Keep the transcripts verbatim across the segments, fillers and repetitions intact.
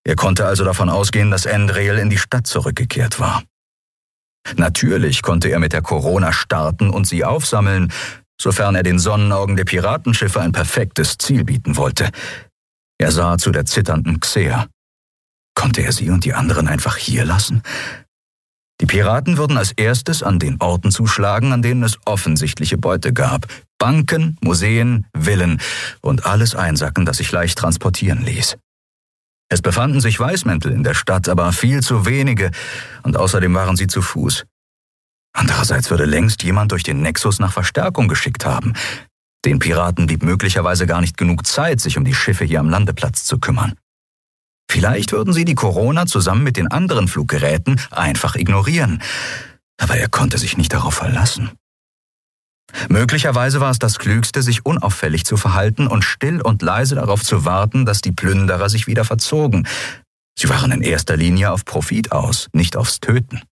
Er konnte also davon ausgehen, dass Andriel in die Stadt zurückgekehrt war. Natürlich konnte er mit der Corona starten und sie aufsammeln, sofern er den Sonnenaugen der Piratenschiffe ein perfektes Ziel bieten wollte. Er sah zu der zitternden Xea. Konnte er sie und die anderen einfach hier lassen? Die Piraten würden als erstes an den Orten zuschlagen, an denen es offensichtliche Beute gab. Banken, Museen, Villen und alles einsacken, das sich leicht transportieren ließ. Es befanden sich Weißmäntel in der Stadt, aber viel zu wenige, und außerdem waren sie zu Fuß. Andererseits würde längst jemand durch den Nexus nach Verstärkung geschickt haben. Den Piraten blieb möglicherweise gar nicht genug Zeit, sich um die Schiffe hier am Landeplatz zu kümmern. Vielleicht würden sie die Corona zusammen mit den anderen Fluggeräten einfach ignorieren, aber er konnte sich nicht darauf verlassen. Möglicherweise war es das Klügste, sich unauffällig zu verhalten und still und leise darauf zu warten, dass die Plünderer sich wieder verzogen. Sie waren in erster Linie auf Profit aus, nicht aufs Töten.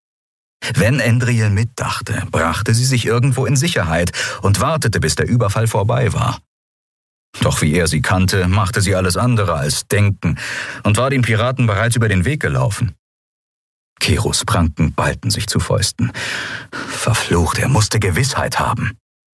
Wenn Andriel mitdachte, brachte sie sich irgendwo in Sicherheit und wartete, bis der Überfall vorbei war. Doch wie er sie kannte, machte sie alles andere als denken und war den Piraten bereits über den Weg gelaufen. Keros Pranken ballten sich zu Fäusten. Verflucht, er musste Gewissheit haben.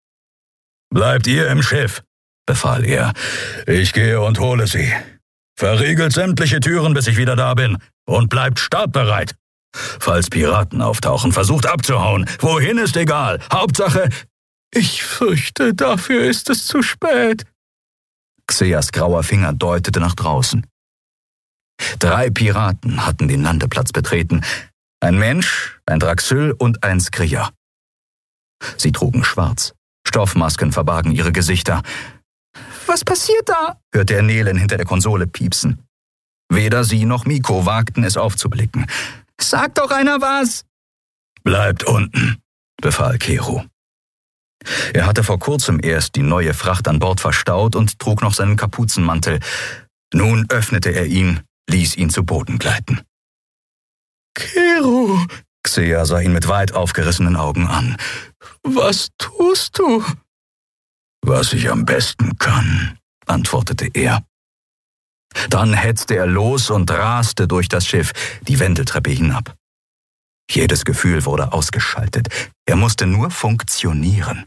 »Bleibt ihr im Schiff«, befahl er. »Ich gehe und hole sie. Verriegelt sämtliche Türen, bis ich wieder da bin, und bleibt startbereit. Falls Piraten auftauchen, versucht abzuhauen. Wohin ist egal. Hauptsache...« »Ich fürchte, dafür ist es zu spät.« Xeas grauer Finger deutete nach draußen. Drei Piraten hatten den Landeplatz betreten. Ein Mensch, ein Draxyl und ein Skria. Sie trugen schwarz. Stoffmasken verbargen ihre Gesichter. »Was passiert da?« hörte er Nelen hinter der Konsole piepsen. Weder sie noch Miko wagten es aufzublicken. »Sag doch einer was!« »Bleibt unten«, befahl Kero. Er hatte vor kurzem erst die neue Fracht an Bord verstaut und trug noch seinen Kapuzenmantel. Nun öffnete er ihn, ließ ihn zu Boden gleiten. »Kero«, Xea sah ihn mit weit aufgerissenen Augen an. »Was tust du?« »Was ich am besten kann«, antwortete er. Dann hetzte er los und raste durch das Schiff, die Wendeltreppe hinab. Jedes Gefühl wurde ausgeschaltet. Er musste nur funktionieren.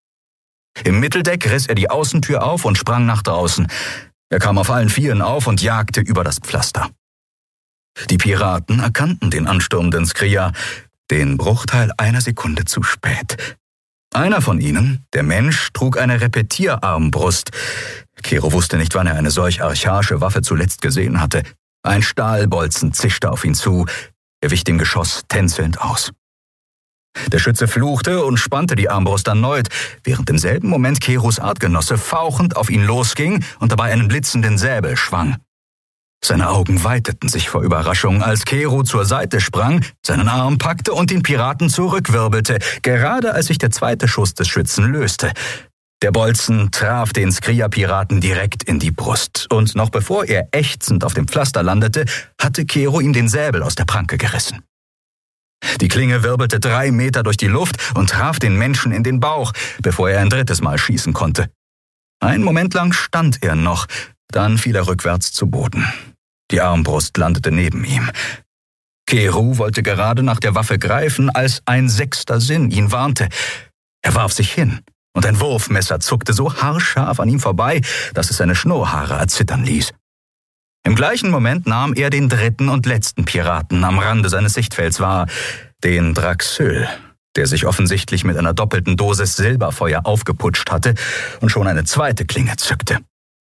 Im Mitteldeck riss er die Außentür auf und sprang nach draußen. Er kam auf allen Vieren auf und jagte über das Pflaster. Die Piraten erkannten den anstürmenden Skria, den Bruchteil einer Sekunde zu spät. Einer von ihnen, der Mensch, trug eine Repetierarmbrust. Kero wusste nicht, wann er eine solch archaische Waffe zuletzt gesehen hatte. Ein Stahlbolzen zischte auf ihn zu. Er wich dem Geschoss tänzelnd aus. Der Schütze fluchte und spannte die Armbrust erneut, während im selben Moment Keros Artgenosse fauchend auf ihn losging und dabei einen blitzenden Säbel schwang. Seine Augen weiteten sich vor Überraschung, als Kero zur Seite sprang, seinen Arm packte und den Piraten zurückwirbelte, gerade als sich der zweite Schuss des Schützen löste. Der Bolzen traf den Skria-Piraten direkt in die Brust, und noch bevor er ächzend auf dem Pflaster landete, hatte Kero ihm den Säbel aus der Pranke gerissen. Die Klinge wirbelte drei Meter durch die Luft und traf den Menschen in den Bauch, bevor er ein drittes Mal schießen konnte. Einen Moment lang stand er noch, dann fiel er rückwärts zu Boden. Die Armbrust landete neben ihm. Kero wollte gerade nach der Waffe greifen, als ein sechster Sinn ihn warnte. Er warf sich hin, und ein Wurfmesser zuckte so haarscharf an ihm vorbei, dass es seine Schnurrhaare erzittern ließ. Im gleichen Moment nahm er den dritten und letzten Piraten am Rande seines Sichtfelds wahr, den Draxyl, der sich offensichtlich mit einer doppelten Dosis Silberfeuer aufgeputscht hatte und schon eine zweite Klinge zückte.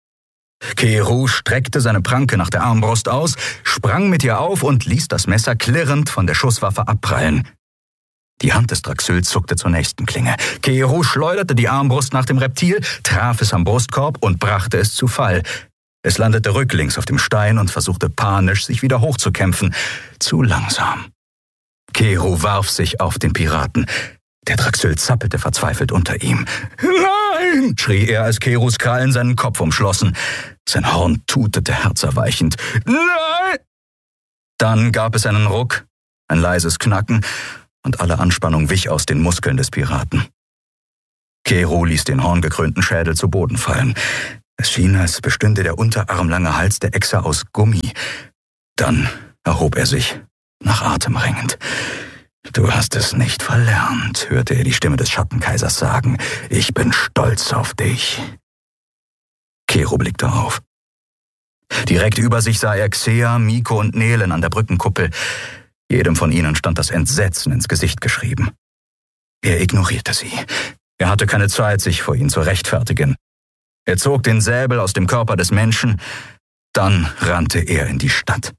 Kero streckte seine Pranke nach der Armbrust aus, sprang mit ihr auf und ließ das Messer klirrend von der Schusswaffe abprallen. Die Hand des Draxyl zuckte zur nächsten Klinge. Kero schleuderte die Armbrust nach dem Reptil, traf es am Brustkorb und brachte es zu Fall. Es landete rücklings auf dem Stein und versuchte panisch, sich wieder hochzukämpfen. Zu langsam. Kero warf sich auf den Piraten. Der Draxyl zappelte verzweifelt unter ihm. »Nein!« schrie er, als Keros Krallen seinen Kopf umschlossen. Sein Horn tutete herzerweichend. »Nein!« Dann gab es einen Ruck, ein leises Knacken, und alle Anspannung wich aus den Muskeln des Piraten. Kero ließ den horngekrönten Schädel zu Boden fallen. Es schien, als bestünde der unterarmlange Hals der Echse aus Gummi. Dann erhob er sich, nach Atem ringend. »Du hast es nicht verlernt«, hörte er die Stimme des Schattenkaisers sagen. »Ich bin stolz auf dich.« Kero blickte auf. Direkt über sich sah er Xea, Miko und Nelen an der Brückenkuppel. Jedem von ihnen stand das Entsetzen ins Gesicht geschrieben. Er ignorierte sie. Er hatte keine Zeit, sich vor ihnen zu rechtfertigen. Er zog den Säbel aus dem Körper des Menschen, dann rannte er in die Stadt.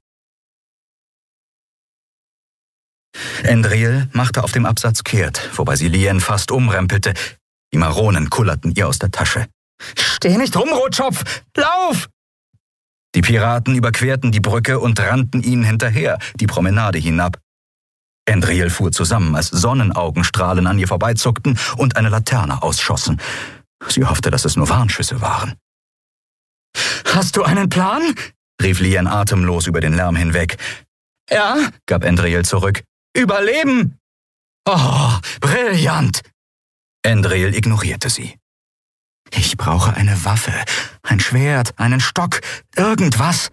Endril machte auf dem Absatz kehrt, wobei sie Lien fast umrempelte. Die Maronen kullerten ihr aus der Tasche. »Steh nicht rum, Rotschopf! Lauf!« Die Piraten überquerten die Brücke und rannten ihnen hinterher, die Promenade hinab. Endril fuhr zusammen, als Sonnenaugenstrahlen an ihr vorbeizuckten und eine Laterne ausschossen. Sie hoffte, dass es nur Warnschüsse waren. »Hast du einen Plan?« rief Lien atemlos über den Lärm hinweg. »Ja«, gab Endril zurück. »Überleben!« »Oh, brillant!« Endril ignorierte sie. »Ich brauche eine Waffe, ein Schwert, einen Stock, irgendwas.«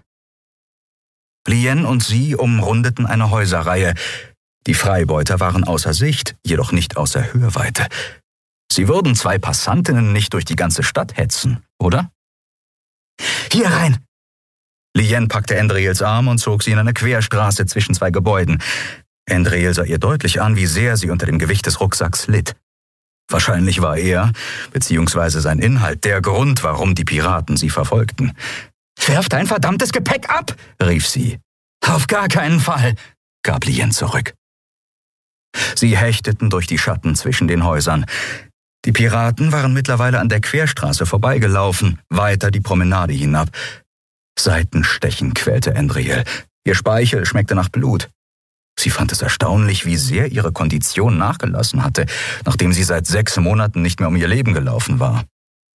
Lien und sie umrundeten eine Häuserreihe. Die Freibeuter waren außer Sicht, jedoch nicht außer Hörweite. Sie würden zwei Passantinnen nicht durch die ganze Stadt hetzen, oder? »Hier rein!« Lien packte Endrils Arm und zog sie in eine Querstraße zwischen zwei Gebäuden. Endril sah ihr deutlich an, wie sehr sie unter dem Gewicht des Rucksacks litt. Wahrscheinlich war er, beziehungsweise sein Inhalt, der Grund, warum die Piraten sie verfolgten. »Werf dein verdammtes Gepäck ab«, rief sie. »Auf gar keinen Fall«, gab Lien zurück. Sie hechteten durch die Schatten zwischen den Häusern. Die Piraten waren mittlerweile an der Querstraße vorbeigelaufen, weiter die Promenade hinab. Seitenstechen quälte Endril. Ihr Speichel schmeckte nach Blut. Sie fand es erstaunlich, wie sehr ihre Kondition nachgelassen hatte, nachdem sie seit sechs Monaten nicht mehr um ihr Leben gelaufen war.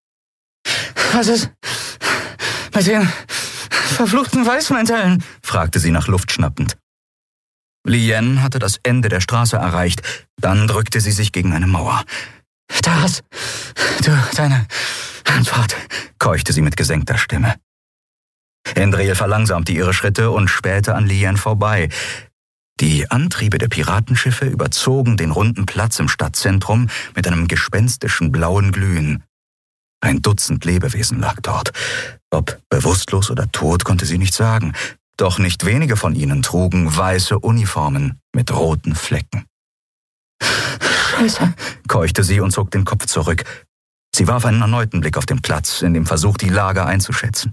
»Was ist mit den verfluchten Weißmänteln?« fragte sie nach Luft schnappend. Lien hatte das Ende der Straße erreicht, dann drückte sie sich gegen eine Mauer. »Das, du, deine Antwort«, keuchte sie mit gesenkter Stimme. Endril verlangsamte ihre Schritte und spähte an Lien vorbei. Die Antriebe der Piratenschiffe überzogen den runden Platz im Stadtzentrum mit einem gespenstischen blauen Glühen. Ein Dutzend Lebewesen lag dort. Ob bewusstlos oder tot, konnte sie nicht sagen. Doch nicht wenige von ihnen trugen weiße Uniformen mit roten Flecken. »Scheiße«, keuchte sie und zog den Kopf zurück. Sie warf einen erneuten Blick auf den Platz, in dem Versuch, die Lage einzuschätzen.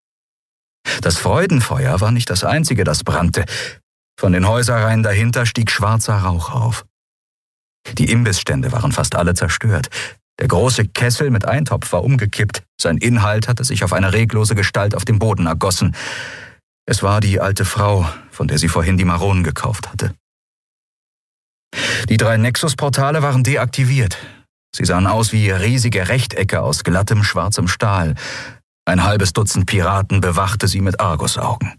Das Freudenfeuer war nicht das einzige, das brannte. Von den Häuserreihen dahinter stieg schwarzer Rauch auf. Die Imbissstände waren fast alle zerstört. Der große Kessel mit Eintopf war umgekippt. Sein Inhalt hatte sich auf eine reglose Gestalt auf dem Boden ergossen. Es war die alte Frau, von der sie vorhin die Maronen gekauft hatte. Die drei Nexus-Portale waren deaktiviert. Sie sahen aus wie riesige Rechtecke aus glattem, schwarzem Stahl. Ein halbes Dutzend Piraten bewachte sie mit Argusaugen.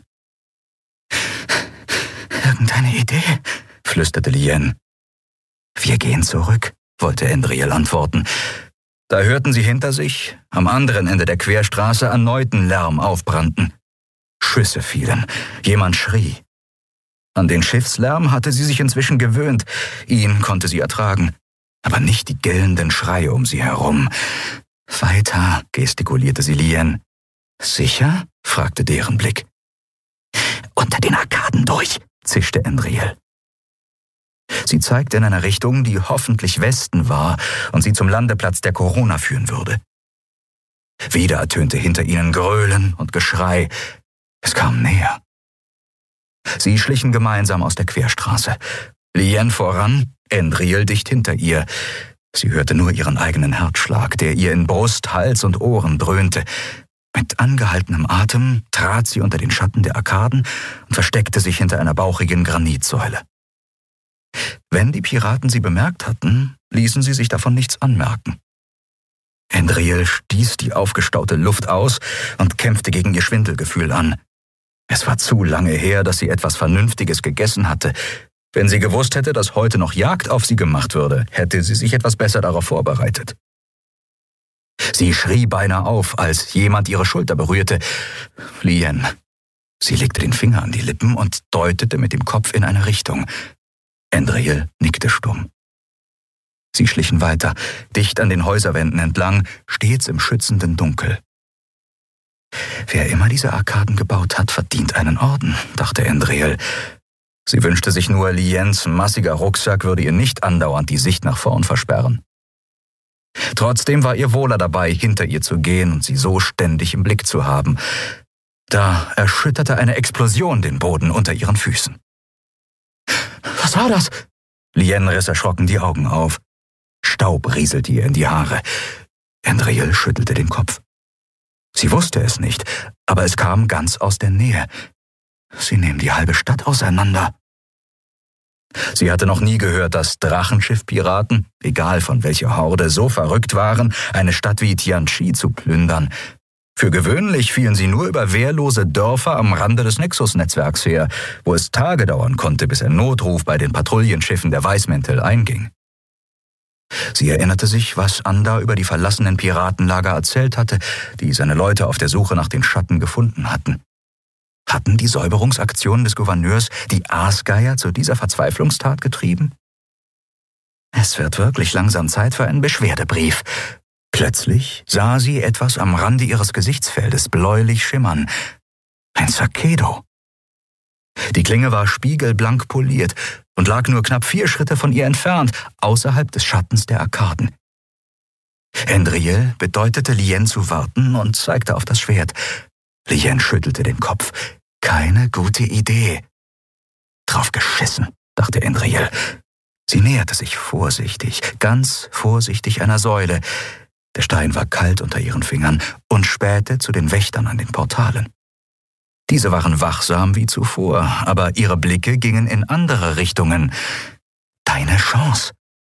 »Irgendeine Idee?« flüsterte Lien. »Wir gehen zurück«, wollte Endril antworten. Da hörten sie hinter sich, am anderen Ende der Querstraße, erneuten Lärm aufbrannten. Schüsse fielen. Jemand schrie. An den Schiffslärm hatte sie sich inzwischen gewöhnt. Ihn konnte sie ertragen. Aber nicht die gellenden Schreie um sie herum. »Weiter«, gestikulierte sie Lien. »Sicher?« fragte deren Blick. »Unter den Arkaden durch«, zischte Endril. Sie zeigte in einer Richtung, die hoffentlich Westen war und sie zum Landeplatz der Corona führen würde. Wieder ertönte hinter ihnen Gröhlen und Geschrei. Es kam näher. Sie schlichen gemeinsam aus der Querstraße. Lien voran, Endril dicht hinter ihr. Sie hörte nur ihren eigenen Herzschlag, der ihr in Brust, Hals und Ohren dröhnte. Mit angehaltenem Atem trat sie unter den Schatten der Arkaden und versteckte sich hinter einer bauchigen Granitsäule. Wenn die Piraten sie bemerkt hatten, ließen sie sich davon nichts anmerken. Endril stieß die aufgestaute Luft aus und kämpfte gegen ihr Schwindelgefühl an. Es war zu lange her, dass sie etwas Vernünftiges gegessen hatte. Wenn sie gewusst hätte, dass heute noch Jagd auf sie gemacht würde, hätte sie sich etwas besser darauf vorbereitet. Sie schrie beinahe auf, als jemand ihre Schulter berührte. Lien. Sie legte den Finger an die Lippen und deutete mit dem Kopf in eine Richtung. Andriel nickte stumm. Sie schlichen weiter, dicht an den Häuserwänden entlang, stets im schützenden Dunkel. Wer immer diese Arkaden gebaut hat, verdient einen Orden, dachte Andriel. Sie wünschte sich nur, Liens massiger Rucksack würde ihr nicht andauernd die Sicht nach vorn versperren. Trotzdem war ihr wohler dabei, hinter ihr zu gehen und sie so ständig im Blick zu haben. Da erschütterte eine Explosion den Boden unter ihren Füßen. »Was war das?« Lien riss erschrocken die Augen auf. Staub rieselte ihr in die Haare. Andriel schüttelte den Kopf. Sie wusste es nicht, aber es kam ganz aus der Nähe. Sie nehmen die halbe Stadt auseinander. Sie hatte noch nie gehört, dass Drachenschiffpiraten, egal von welcher Horde, so verrückt waren, eine Stadt wie Tianchi zu plündern. Für gewöhnlich fielen sie nur über wehrlose Dörfer am Rande des Nexus-Netzwerks her, wo es Tage dauern konnte, bis ein Notruf bei den Patrouillenschiffen der Weißmäntel einging. Sie erinnerte sich, was Anda über die verlassenen Piratenlager erzählt hatte, die seine Leute auf der Suche nach den Schatten gefunden hatten. Hatten die Säuberungsaktionen des Gouverneurs die Aasgeier zu dieser Verzweiflungstat getrieben? Es wird wirklich langsam Zeit für einen Beschwerdebrief. Plötzlich sah sie etwas am Rande ihres Gesichtsfeldes bläulich schimmern. Ein Sakedo. Die Klinge war spiegelblank poliert und lag nur knapp vier Schritte von ihr entfernt, außerhalb des Schattens der Arkaden. Andriel bedeutete Lien zu warten und zeigte auf das Schwert. Lien schüttelte den Kopf. Keine gute Idee. Drauf geschissen, dachte Andriel. Sie näherte sich vorsichtig, ganz vorsichtig einer Säule. Der Stein war kalt unter ihren Fingern und spähte zu den Wächtern an den Portalen. Diese waren wachsam wie zuvor, aber ihre Blicke gingen in andere Richtungen. Deine Chance.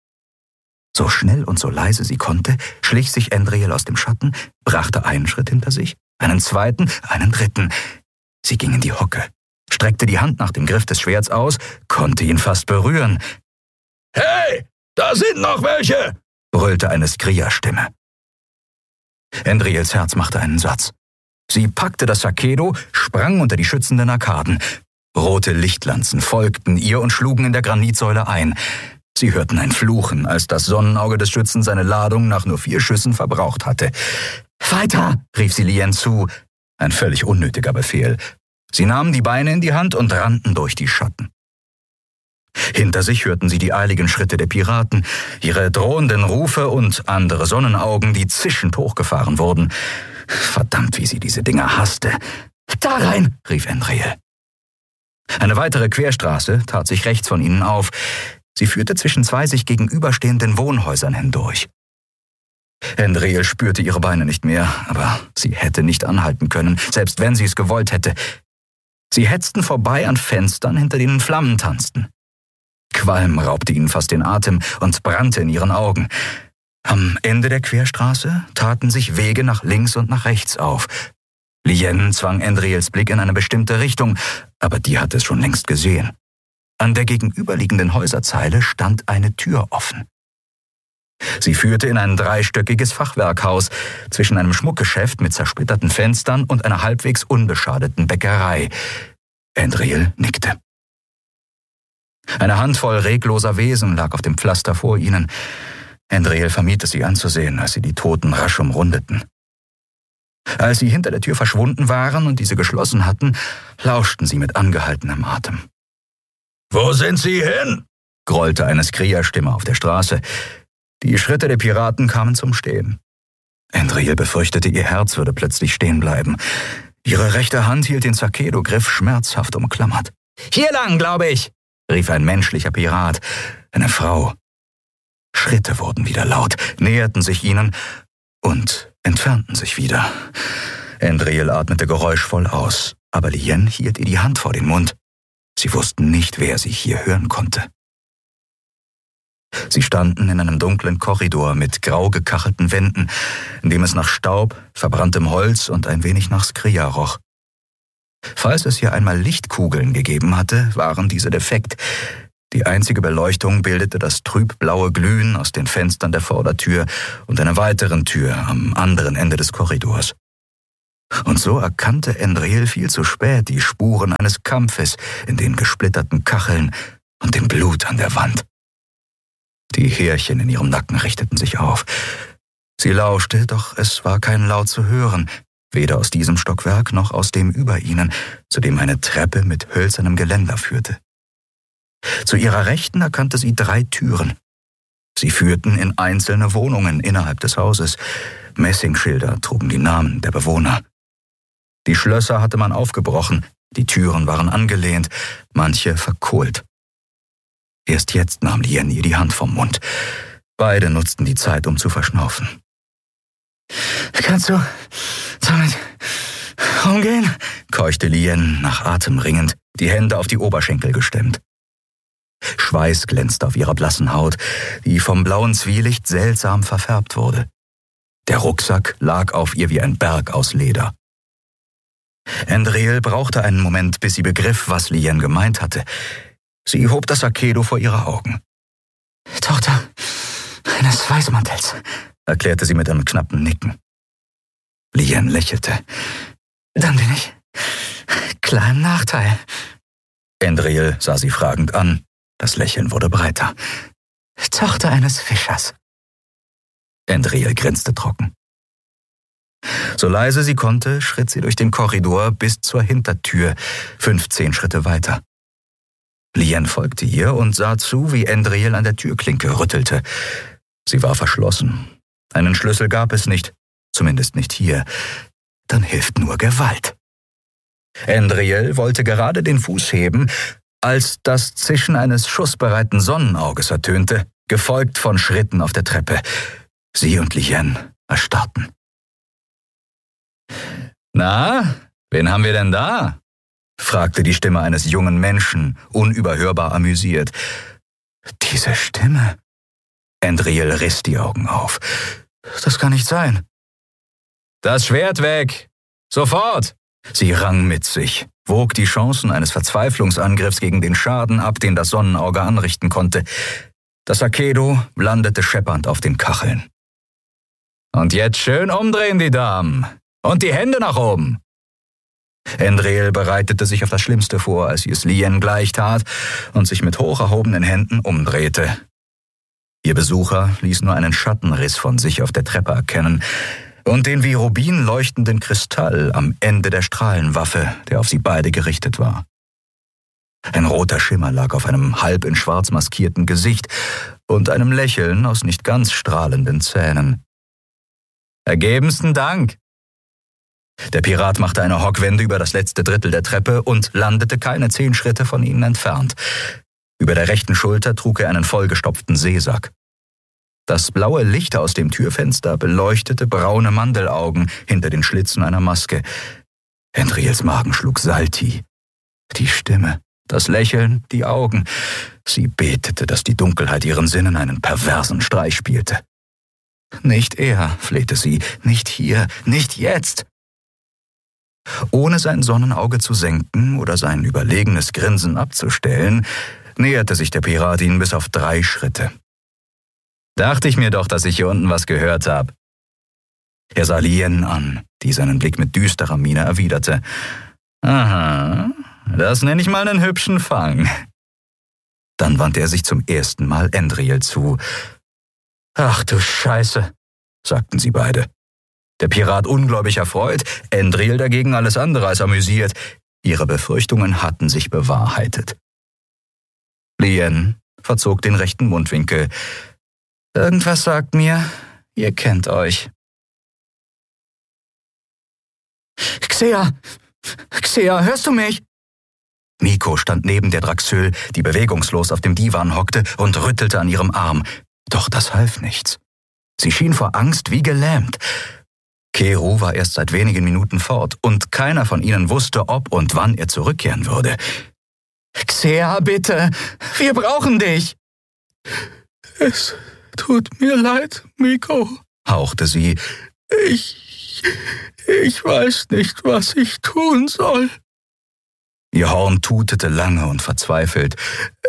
So schnell und so leise sie konnte, schlich sich Andriel aus dem Schatten, brachte einen Schritt hinter sich, einen zweiten, einen dritten. Sie ging in die Hocke, streckte die Hand nach dem Griff des Schwerts aus, konnte ihn fast berühren. »Hey, da sind noch welche!« brüllte eine Skriya-Stimme. Andriels Herz machte einen Satz. Sie packte das Sakedo, sprang unter die schützenden Arkaden. Rote Lichtlanzen folgten ihr und schlugen in der Granitsäule ein. Sie hörten ein Fluchen, als das Sonnenauge des Schützen seine Ladung nach nur vier Schüssen verbraucht hatte. »Weiter«, rief sie Lien zu. Ein völlig unnötiger Befehl. Sie nahmen die Beine in die Hand und rannten durch die Schatten. Hinter sich hörten sie die eiligen Schritte der Piraten, ihre drohenden Rufe und andere Sonnenaugen, die zischend hochgefahren wurden. Verdammt, wie sie diese Dinger hasste. »Da rein«, rief Andriel. Eine weitere Querstraße tat sich rechts von ihnen auf. Sie führte zwischen zwei sich gegenüberstehenden Wohnhäusern hindurch. Andriel spürte ihre Beine nicht mehr, aber sie hätte nicht anhalten können, selbst wenn sie es gewollt hätte. Sie hetzten vorbei an Fenstern, hinter denen Flammen tanzten. Qualm raubte ihnen fast den Atem und brannte in ihren Augen. Am Ende der Querstraße taten sich Wege nach links und nach rechts auf. Lien zwang Andriels Blick in eine bestimmte Richtung, aber die hatte es schon längst gesehen. An der gegenüberliegenden Häuserzeile stand eine Tür offen. Sie führte in ein dreistöckiges Fachwerkhaus zwischen einem Schmuckgeschäft mit zersplitterten Fenstern und einer halbwegs unbeschadeten Bäckerei. Andriel nickte. Eine Handvoll regloser Wesen lag auf dem Pflaster vor ihnen. Andriel vermied es, sie anzusehen, als sie die Toten rasch umrundeten. Als sie hinter der Tür verschwunden waren und diese geschlossen hatten, lauschten sie mit angehaltenem Atem. »Wo sind Sie hin?« grollte eine Skriya-Stimme auf der Straße. Die Schritte der Piraten kamen zum Stehen. Andriel befürchtete, ihr Herz würde plötzlich stehen bleiben. Ihre rechte Hand hielt den Sakedo-Griff schmerzhaft umklammert. »Hier lang, glaube ich«, rief ein menschlicher Pirat, eine Frau. Schritte wurden wieder laut, näherten sich ihnen und entfernten sich wieder. Andriel atmete geräuschvoll aus, aber Lien hielt ihr die Hand vor den Mund. Sie wussten nicht, wer sie hier hören konnte. Sie standen in einem dunklen Korridor mit grau gekachelten Wänden, in dem es nach Staub, verbranntem Holz und ein wenig nach Skriya roch. Falls es hier einmal Lichtkugeln gegeben hatte, waren diese defekt. Die einzige Beleuchtung bildete das trübblaue Glühen aus den Fenstern der Vordertür und einer weiteren Tür am anderen Ende des Korridors. Und so erkannte Endril viel zu spät die Spuren eines Kampfes in den gesplitterten Kacheln und dem Blut an der Wand. Die Härchen in ihrem Nacken richteten sich auf. Sie lauschte, doch es war kein Laut zu hören, weder aus diesem Stockwerk noch aus dem über ihnen, zu dem eine Treppe mit hölzernem Geländer führte. Zu ihrer Rechten erkannte sie drei Türen. Sie führten in einzelne Wohnungen innerhalb des Hauses. Messingschilder trugen die Namen der Bewohner. Die Schlösser hatte man aufgebrochen, die Türen waren angelehnt, manche verkohlt. Erst jetzt nahm Lien ihr die Hand vom Mund. Beide nutzten die Zeit, um zu verschnaufen. »Kannst du damit umgehen?« keuchte Lien, nach Atem ringend, die Hände auf die Oberschenkel gestemmt. Schweiß glänzte auf ihrer blassen Haut, die vom blauen Zwielicht seltsam verfärbt wurde. Der Rucksack lag auf ihr wie ein Berg aus Leder. Endril brauchte einen Moment, bis sie begriff, was Lien gemeint hatte. Sie hob das Akedo vor ihre Augen. »Tochter eines Weißmantels«, erklärte sie mit einem knappen Nicken. Lien lächelte. »Dann bin ich klar im Nachteil.« Endril sah sie fragend an. Das Lächeln wurde breiter. »Tochter eines Fischers.« Endril grinste trocken. So leise sie konnte, schritt sie durch den Korridor bis zur Hintertür, fünfzehn Schritte weiter. Lien folgte ihr und sah zu, wie Endril an der Türklinke rüttelte. Sie war verschlossen. Einen Schlüssel gab es nicht, zumindest nicht hier. Dann hilft nur Gewalt. Endril wollte gerade den Fuß heben, als das Zischen eines schussbereiten Sonnenauges ertönte, gefolgt von Schritten auf der Treppe. Sie und Lien erstarrten. »Na, wen haben wir denn da?« fragte die Stimme eines jungen Menschen, unüberhörbar amüsiert. »Diese Stimme?« Endril riss die Augen auf. »Das kann nicht sein.« »Das Schwert weg! Sofort!« Sie rang mit sich, wog die Chancen eines Verzweiflungsangriffs gegen den Schaden ab, den das Sonnenauge anrichten konnte. Das Akedo landete scheppernd auf den Kacheln. »Und jetzt schön umdrehen, die Damen! Und die Hände nach oben!« Endril bereitete sich auf das Schlimmste vor, als sie es Lien gleich tat und sich mit hoch erhobenen Händen umdrehte. Ihr Besucher ließ nur einen Schattenriss von sich auf der Treppe erkennen und den wie Rubin leuchtenden Kristall am Ende der Strahlenwaffe, der auf sie beide gerichtet war. Ein roter Schimmer lag auf einem halb in schwarz maskierten Gesicht und einem Lächeln aus nicht ganz strahlenden Zähnen. »Ergebensten Dank!« Der Pirat machte eine Hockwende über das letzte Drittel der Treppe und landete keine zehn Schritte von ihnen entfernt. Über der rechten Schulter trug er einen vollgestopften Seesack. Das blaue Licht aus dem Türfenster beleuchtete braune Mandelaugen hinter den Schlitzen einer Maske. Endrils Magen schlug Salti. Die Stimme, das Lächeln, die Augen. Sie betete, dass die Dunkelheit ihren Sinnen einen perversen Streich spielte. »Nicht er«, flehte sie, »nicht hier, nicht jetzt!« Ohne sein Sonnenauge zu senken oder sein überlegenes Grinsen abzustellen, näherte sich der Pirat ihnen bis auf drei Schritte. »Dachte ich mir doch, dass ich hier unten was gehört habe.« Er sah Lien an, die seinen Blick mit düsterer Miene erwiderte. »Aha, das nenne ich mal einen hübschen Fang.« Dann wandte er sich zum ersten Mal Endril zu. »Ach du Scheiße«, sagten sie beide. Der Pirat ungläubig erfreut, Endril dagegen alles andere als amüsiert. Ihre Befürchtungen hatten sich bewahrheitet. Lien verzog den rechten Mundwinkel. »Irgendwas sagt mir, ihr kennt euch.« »Xea! Xea, hörst du mich?« Miko stand neben der Draxöl, die bewegungslos auf dem Divan hockte und rüttelte an ihrem Arm. Doch das half nichts. Sie schien vor Angst wie gelähmt. Keru war erst seit wenigen Minuten fort und keiner von ihnen wusste, ob und wann er zurückkehren würde. »Xea, bitte! Wir brauchen dich!« »Es tut mir leid, Miko«, hauchte sie. »Ich... ich weiß nicht, was ich tun soll.« Ihr Horn tutete lange und verzweifelt.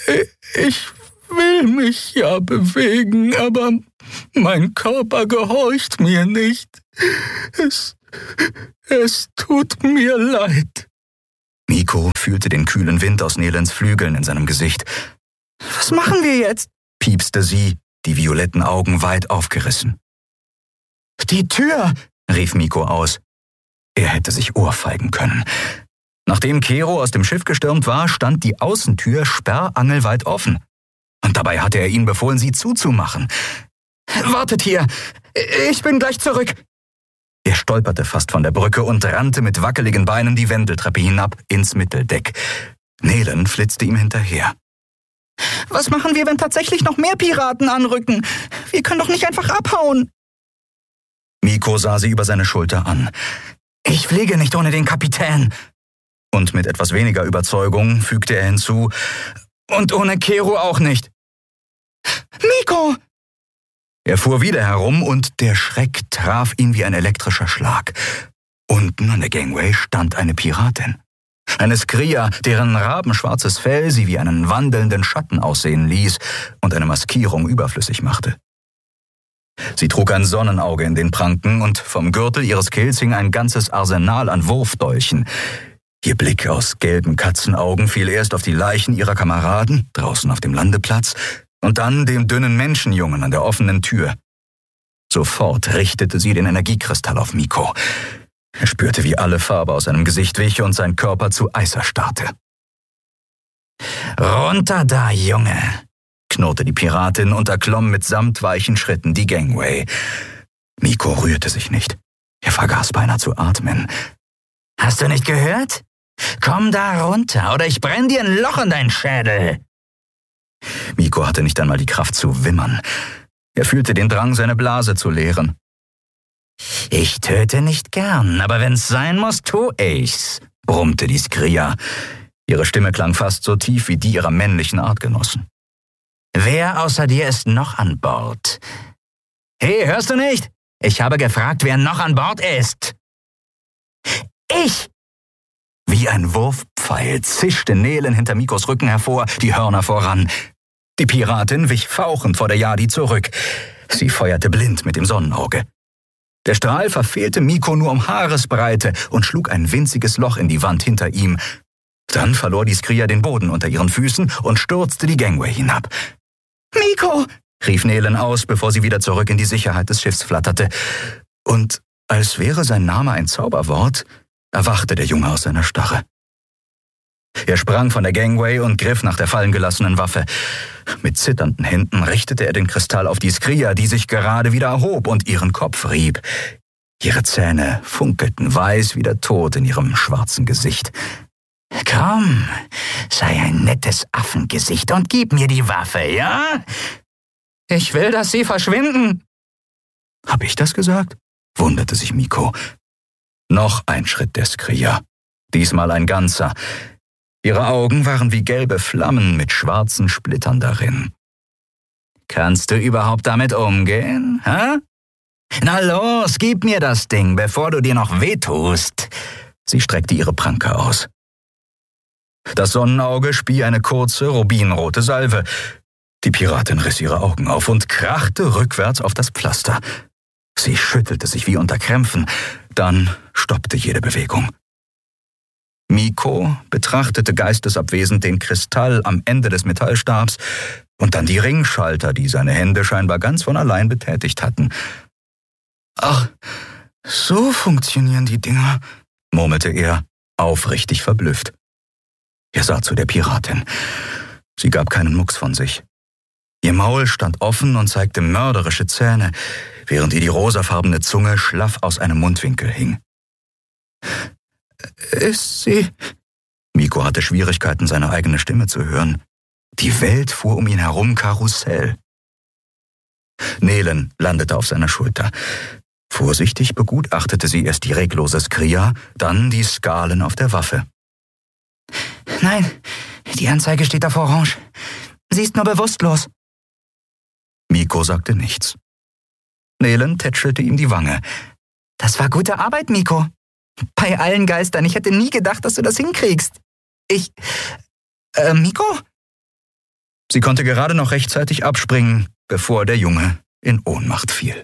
Ich will mich ja bewegen, aber mein Körper gehorcht mir nicht. Es, es tut mir leid. Miko fühlte den kühlen Wind aus Nelens Flügeln in seinem Gesicht. Was machen wir jetzt? Piepste sie, die violetten Augen weit aufgerissen. Die Tür, rief Miko aus. Er hätte sich ohrfeigen können. Nachdem Kero aus dem Schiff gestürmt war, stand die Außentür sperrangelweit offen. Und dabei hatte er ihnen befohlen, sie zuzumachen. Wartet hier, ich bin gleich zurück. Er stolperte fast von der Brücke und rannte mit wackeligen Beinen die Wendeltreppe hinab ins Mitteldeck. Nelen flitzte ihm hinterher. Was machen wir, wenn tatsächlich noch mehr Piraten anrücken? Wir können doch nicht einfach abhauen. Miko sah sie über seine Schulter an. Ich fliege nicht ohne den Kapitän. Und mit etwas weniger Überzeugung fügte er hinzu, und ohne Kero auch nicht. Miko! Er fuhr wieder herum und der Schreck traf ihn wie ein elektrischer Schlag. Unten an der Gangway stand eine Piratin. Eine Skria, deren rabenschwarzes Fell sie wie einen wandelnden Schatten aussehen ließ und eine Maskierung überflüssig machte. Sie trug ein Sonnenauge in den Pranken und vom Gürtel ihres Kills hing ein ganzes Arsenal an Wurfdolchen. Ihr Blick aus gelben Katzenaugen fiel erst auf die Leichen ihrer Kameraden draußen auf dem Landeplatz und dann dem dünnen Menschenjungen an der offenen Tür. Sofort richtete sie den Energiekristall auf Miko. Er spürte, wie alle Farbe aus seinem Gesicht wich und sein Körper zu Eis erstarrte. »Runter da, Junge«, knurrte die Piratin und erklomm mit samtweichen Schritten die Gangway. Miko rührte sich nicht. Er vergaß beinahe zu atmen. »Hast du nicht gehört? Komm da runter, oder ich brenn dir ein Loch in deinen Schädel!« Miko hatte nicht einmal die Kraft zu wimmern. Er fühlte den Drang, seine Blase zu leeren. »Ich töte nicht gern, aber wenn's sein muss, tu ich's«, brummte die Skria. Ihre Stimme klang fast so tief wie die ihrer männlichen Artgenossen. »Wer außer dir ist noch an Bord?« »Hey, hörst du nicht? Ich habe gefragt, wer noch an Bord ist.« »Ich!« Wie ein Wurfpfeil zischte Nelen hinter Mikos Rücken hervor, die Hörner voran. Die Piratin wich fauchend vor der Yadi zurück. Sie feuerte blind mit dem Sonnenauge. Der Strahl verfehlte Miko nur um Haaresbreite und schlug ein winziges Loch in die Wand hinter ihm. Dann verlor die Skria den Boden unter ihren Füßen und stürzte die Gangway hinab. »Miko«, rief Nelen aus, bevor sie wieder zurück in die Sicherheit des Schiffs flatterte. Und als wäre sein Name ein Zauberwort, erwachte der Junge aus seiner Starre. Er sprang von der Gangway und griff nach der fallen gelassenen Waffe. Mit zitternden Händen richtete er den Kristall auf die Skria, die sich gerade wieder erhob und ihren Kopf rieb. Ihre Zähne funkelten weiß wie der Tod in ihrem schwarzen Gesicht. »Komm, sei ein nettes Affengesicht und gib mir die Waffe, ja? Ich will, dass sie verschwinden.« »Hab ich das gesagt?« wunderte sich Miko. Noch ein Schritt der Skria, diesmal ein ganzer. Ihre Augen waren wie gelbe Flammen mit schwarzen Splittern darin. »Kannst du überhaupt damit umgehen, hä? Na los, gib mir das Ding, bevor du dir noch wehtust.« Sie streckte ihre Pranke aus. Das Sonnenauge spie eine kurze, rubinrote Salve. Die Piratin riss ihre Augen auf und krachte rückwärts auf das Pflaster. Sie schüttelte sich wie unter Krämpfen, dann stoppte jede Bewegung. Miko betrachtete geistesabwesend den Kristall am Ende des Metallstabs und dann die Ringschalter, die seine Hände scheinbar ganz von allein betätigt hatten. »Ach, so funktionieren die Dinger«, murmelte er, aufrichtig verblüfft. Er sah zu der Piratin. Sie gab keinen Mucks von sich. Ihr Maul stand offen und zeigte mörderische Zähne, während ihr die rosafarbene Zunge schlaff aus einem Mundwinkel hing. »Ist sie?« Miko hatte Schwierigkeiten, seine eigene Stimme zu hören. Die Welt fuhr um ihn herum Karussell. Nelen landete auf seiner Schulter. Vorsichtig begutachtete sie erst die reglose Skria, dann die Skalen auf der Waffe. »Nein, die Anzeige steht auf Orange. Sie ist nur bewusstlos.« Miko sagte nichts. Nelen tätschelte ihm die Wange. »Das war gute Arbeit, Miko. Bei allen Geistern, ich hätte nie gedacht, dass du das hinkriegst. Ich... Äh, Miko?« Sie konnte gerade noch rechtzeitig abspringen, bevor der Junge in Ohnmacht fiel.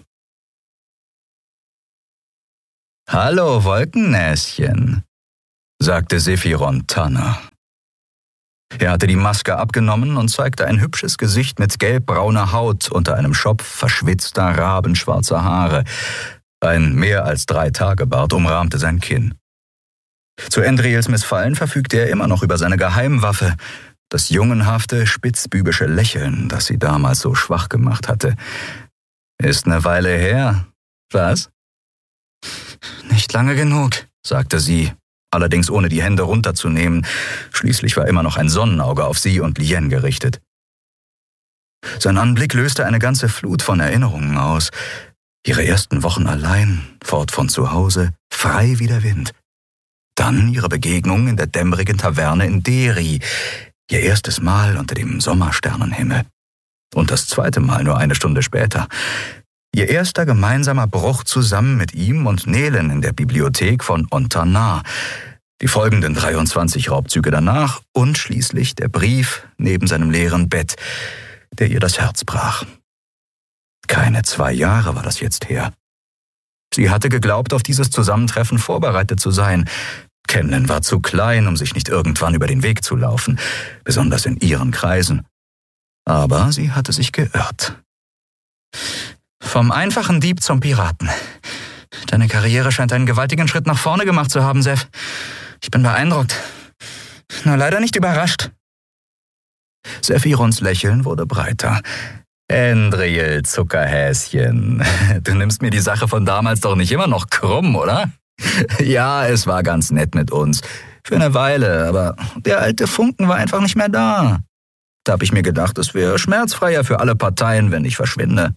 »Hallo, Wolkennäschen«, sagte Sephiron Tanner. Er hatte die Maske abgenommen und zeigte ein hübsches Gesicht mit gelbbrauner Haut unter einem Schopf verschwitzter, rabenschwarzer Haare. Ein mehr als drei Tage Bart umrahmte sein Kinn. Zu Endriels Missfallen verfügte er immer noch über seine Geheimwaffe, das jungenhafte, spitzbübische Lächeln, das sie damals so schwach gemacht hatte. »Ist eine Weile her. Was?« »Nicht lange genug«, sagte sie, allerdings ohne die Hände runterzunehmen. Schließlich war immer noch ein Sonnenauge auf sie und Lien gerichtet. Sein Anblick löste eine ganze Flut von Erinnerungen aus. Ihre ersten Wochen allein, fort von zu Hause, frei wie der Wind. Dann ihre Begegnung in der dämmerigen Taverne in Deri, ihr erstes Mal unter dem Sommersternenhimmel. Und das zweite Mal nur eine Stunde später. Ihr erster gemeinsamer Bruch zusammen mit ihm und Nelen in der Bibliothek von Ontanar, die folgenden dreiundzwanzig Raubzüge danach und schließlich der Brief neben seinem leeren Bett, der ihr das Herz brach. Keine zwei Jahre war das jetzt her. Sie hatte geglaubt, auf dieses Zusammentreffen vorbereitet zu sein. Kenlen war zu klein, um sich nicht irgendwann über den Weg zu laufen, besonders in ihren Kreisen. Aber sie hatte sich geirrt. Vom einfachen Dieb zum Piraten. Deine Karriere scheint einen gewaltigen Schritt nach vorne gemacht zu haben, Sef. Ich bin beeindruckt. Nur leider nicht überrascht. Sephirons Lächeln wurde breiter. Endriel, Zuckerhäschen, du nimmst mir die Sache von damals doch nicht immer noch krumm, oder? Ja, es war ganz nett mit uns. Für eine Weile, aber der alte Funken war einfach nicht mehr da. Da habe ich mir gedacht, es wäre schmerzfreier für alle Parteien, wenn ich verschwinde.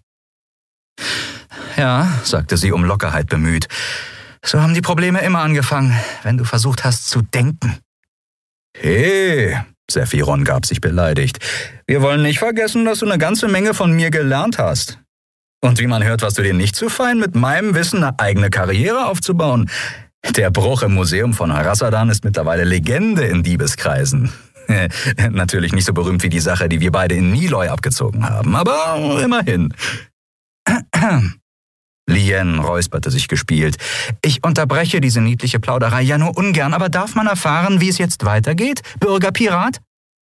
Ja, sagte sie um Lockerheit bemüht. So haben die Probleme immer angefangen, wenn du versucht hast zu denken. Hey, Sephiron gab sich beleidigt. Wir wollen nicht vergessen, dass du eine ganze Menge von mir gelernt hast. Und wie man hört, warst du dir nicht zu fein, mit meinem Wissen eine eigene Karriere aufzubauen. Der Bruch im Museum von Harasadan ist mittlerweile Legende in Diebeskreisen. Natürlich nicht so berühmt wie die Sache, die wir beide in Niloy abgezogen haben, aber immerhin. Lien räusperte sich gespielt. Ich unterbreche diese niedliche Plauderei ja nur ungern, aber darf man erfahren, wie es jetzt weitergeht, Bürgerpirat?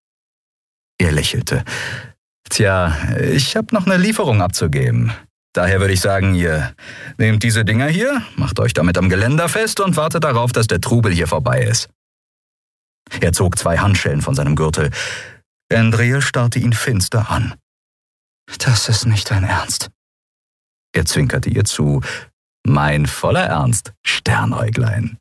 Er lächelte. Tja, ich habe noch eine Lieferung abzugeben. Daher würde ich sagen, ihr nehmt diese Dinger hier, macht euch damit am Geländer fest und wartet darauf, dass der Trubel hier vorbei ist. Er zog zwei Handschellen von seinem Gürtel. Endriel starrte ihn finster an. Das ist nicht dein Ernst. Er zwinkerte ihr zu. Mein voller Ernst, Sternäuglein.